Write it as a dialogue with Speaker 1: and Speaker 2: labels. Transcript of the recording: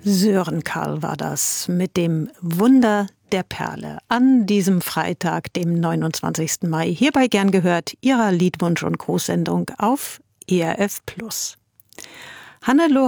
Speaker 1: Sören Karl war das mit dem Wunder der Perle an diesem Freitag, dem 29. Mai. Hierbei gern gehört, Ihrer Liedwunsch- und Großsendung auf ERF Plus. Hannelore